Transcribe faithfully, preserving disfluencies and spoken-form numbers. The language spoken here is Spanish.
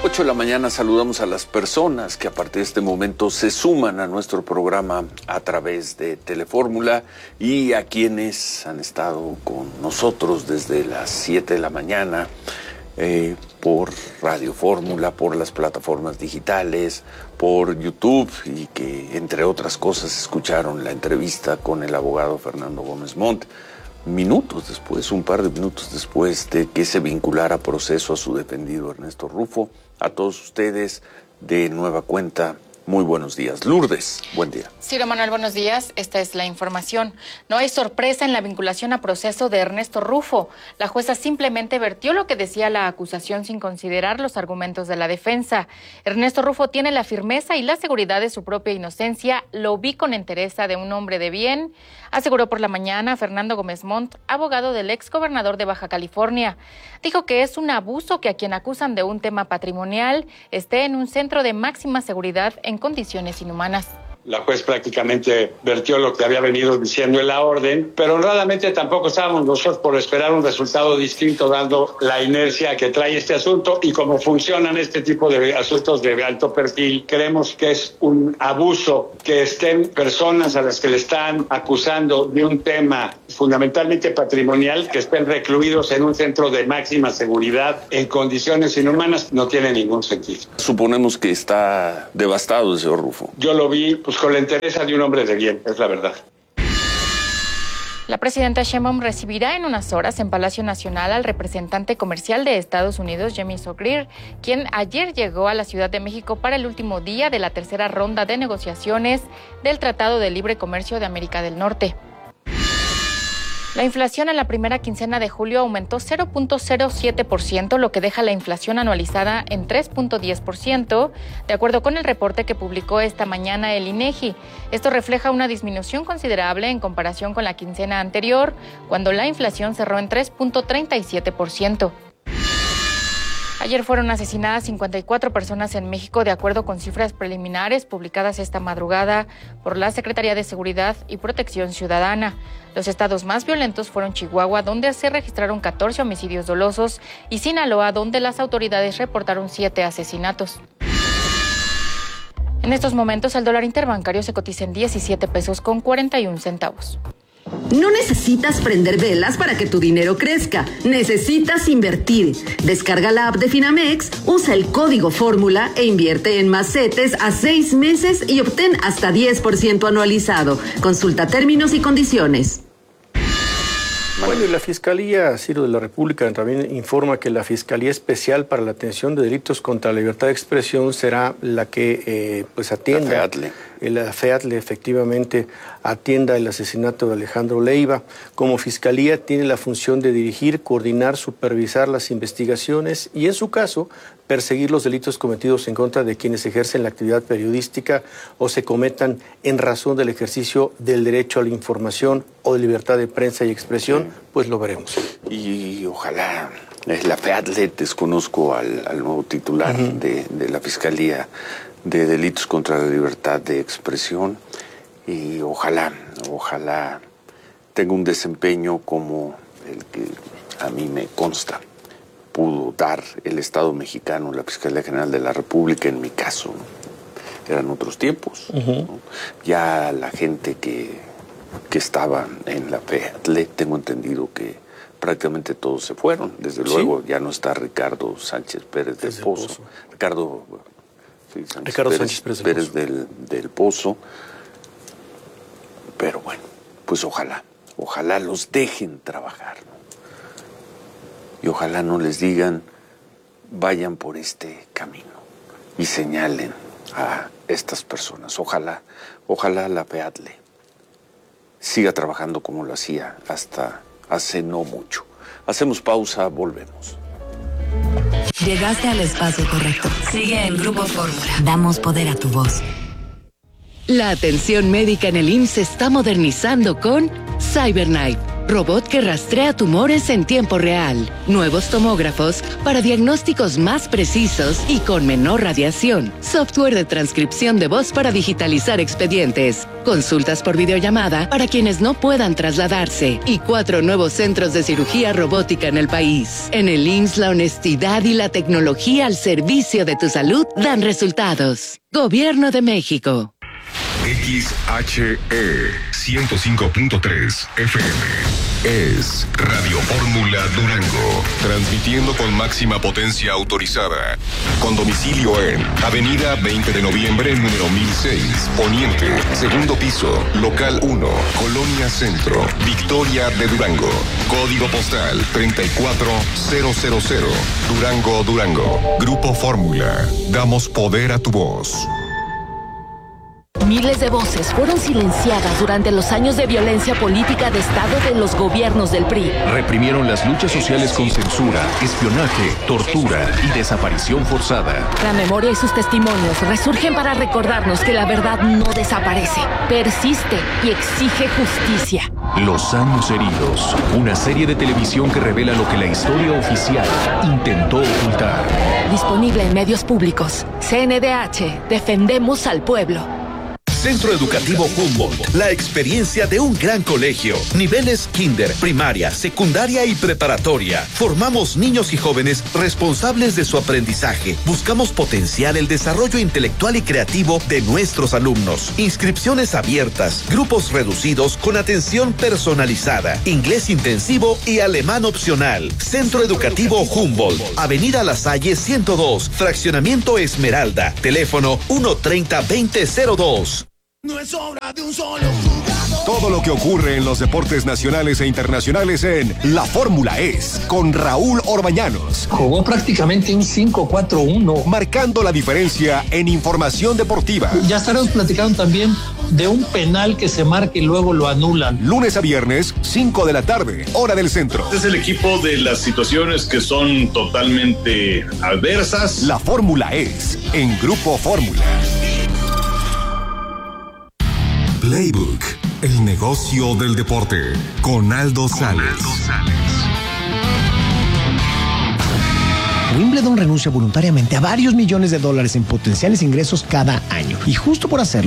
ocho de la mañana saludamos a las personas que a partir de este momento se suman a nuestro programa a través de Telefórmula y a quienes han estado con nosotros desde las siete de la mañana eh, por Radio Fórmula, por las plataformas digitales, por YouTube y que entre otras cosas escucharon la entrevista con el abogado Fernando Gómez Montt minutos después, un par de minutos después de que se vinculara a proceso a su defendido Ernesto Rufo. A todos ustedes, de nueva cuenta, muy buenos días. Lourdes, buen día. Ciro Manuel, buenos días. Esta es la información. No hay sorpresa en la vinculación a proceso de Ernesto Rufo. La jueza simplemente vertió lo que decía la acusación sin considerar los argumentos de la defensa. Ernesto Rufo tiene la firmeza y la seguridad de su propia inocencia. Lo vi con entereza de un hombre de bien, aseguró por la mañana Fernando Gómez Montt, abogado del exgobernador de Baja California. Dijo que es un abuso que a quien acusan de un tema patrimonial esté en un centro de máxima seguridad en condiciones inhumanas. La juez prácticamente vertió lo que había venido diciendo en la orden, pero honradamente tampoco estábamos nosotros por esperar un resultado distinto dando la inercia que trae este asunto y cómo funcionan este tipo de asuntos de alto perfil. Creemos que es un abuso que estén personas a las que le están acusando de un tema fundamentalmente patrimonial, que estén recluidos en un centro de máxima seguridad en condiciones inhumanas, no tiene ningún sentido. Suponemos que está devastado el señor Rufo. Yo lo vi pues con la entereza de un hombre de bien, es la verdad. La presidenta Sheinbaum recibirá en unas horas en Palacio Nacional al representante comercial de Estados Unidos, James O'Clear, quien ayer llegó a la Ciudad de México para el último día de la tercera ronda de negociaciones del Tratado de Libre Comercio de América del Norte. La inflación en la primera quincena de julio aumentó cero punto cero siete por ciento, lo que deja la inflación anualizada en tres punto diez por ciento, de acuerdo con el reporte que publicó esta mañana el INEGI. Esto refleja una disminución considerable en comparación con la quincena anterior, cuando la inflación cerró en tres punto treinta y siete por ciento. Ayer fueron asesinadas cincuenta y cuatro personas en México, de acuerdo con cifras preliminares publicadas esta madrugada por la Secretaría de Seguridad y Protección Ciudadana. Los estados más violentos fueron Chihuahua, donde se registraron catorce homicidios dolosos, y Sinaloa, donde las autoridades reportaron siete asesinatos. En estos momentos, el dólar interbancario se cotiza en diecisiete pesos con cuarenta y un centavos. No necesitas prender velas para que tu dinero crezca. Necesitas invertir. Descarga la app de Finamex, usa el código Fórmula e invierte en más CETES a seis meses y obtén hasta diez por ciento anualizado. Consulta términos y condiciones. Bueno, y la Fiscalía, Ciro, de la República también informa que la Fiscalía Especial para la Atención de Delitos contra la Libertad de Expresión será la que eh, pues atienda. La FEATLE. La FEATLE efectivamente atienda el asesinato de Alejandro Leiva. Como Fiscalía tiene la función de dirigir, coordinar, supervisar las investigaciones y, en su caso, perseguir los delitos cometidos en contra de quienes ejercen la actividad periodística o se cometan en razón del ejercicio del derecho a la información o de libertad de prensa y expresión, pues lo veremos. Y ojalá la FEATLE, desconozco al, al nuevo titular uh-huh. de, de la Fiscalía de Delitos contra la Libertad de Expresión, y ojalá, ojalá tenga un desempeño como el que a mí me consta pudo dar el Estado mexicano, la Fiscalía General de la República, en mi caso, ¿no? Eran otros tiempos, uh-huh. ¿no? Ya la gente que, que estaba en la FEATLE, tengo entendido que prácticamente todos se fueron. Desde ¿Sí? luego ya no está Ricardo Sánchez Pérez del Pozo. Pozo. Ricardo, sí, Sánchez Ricardo Pérez, Sánchez Pérez, del, Pérez del, del Pozo. Pero bueno, pues ojalá, ojalá los dejen trabajar, ¿no? Y ojalá no les digan, vayan por este camino y señalen a estas personas. Ojalá, ojalá la FEATLE siga trabajando como lo hacía hasta hace no mucho. Hacemos pausa, volvemos. Llegaste al espacio correcto. Sigue en Grupo Fórmula. Damos poder a tu voz. La atención médica en el I M S S se está modernizando con CyberKnife, robot que rastrea tumores en tiempo real, nuevos tomógrafos para diagnósticos más precisos y con menor radiación, software de transcripción de voz para digitalizar expedientes, consultas por videollamada para quienes no puedan trasladarse y cuatro nuevos centros de cirugía robótica en el país. En el I M S S, la honestidad y la tecnología al servicio de tu salud dan resultados. Gobierno de México. X H E ciento cinco punto tres F M es Radio Fórmula Durango, transmitiendo con máxima potencia autorizada, con domicilio en Avenida veinte de noviembre, número mil seis, Poniente, segundo piso, local uno, Colonia Centro, Victoria de Durango, código postal treinta y cuatro mil, Durango, Durango. Grupo Fórmula, damos poder a tu voz. Miles de voces fueron silenciadas durante los años de violencia política de Estado de los gobiernos del P R I. Reprimieron las luchas sociales con censura, espionaje, tortura y desaparición forzada. La memoria y sus testimonios resurgen para recordarnos que la verdad no desaparece, persiste y exige justicia. Los años heridos, una serie de televisión que revela lo que la historia oficial intentó ocultar. Disponible en medios públicos. C N D H, defendemos al pueblo. Centro Educativo Humboldt, la experiencia de un gran colegio. Niveles kinder, primaria, secundaria y preparatoria. Formamos niños y jóvenes responsables de su aprendizaje. Buscamos potenciar el desarrollo intelectual y creativo de nuestros alumnos. Inscripciones abiertas, grupos reducidos con atención personalizada, inglés intensivo y alemán opcional. Centro Educativo Humboldt, Avenida La Salle ciento dos, Fraccionamiento Esmeralda. Teléfono uno treinta, veinte cero dos. No es obra de un solo jugador. Todo lo que ocurre en los deportes nacionales e internacionales en La Fórmula Es, con Raúl Orbañanos. Jugó prácticamente un cinco cuatro uno. Marcando la diferencia en información deportiva. Ya estaremos platicando también de un penal que se marca y luego lo anulan. Lunes a viernes, cinco de la tarde, hora del centro. Este es el equipo de las situaciones que son totalmente adversas. La Fórmula Es, en Grupo Fórmula. Playbook, el negocio del deporte, con Aldo Sales. Wimbledon renuncia voluntariamente a varios millones de dólares en potenciales ingresos cada año. Y justo por hacerlo,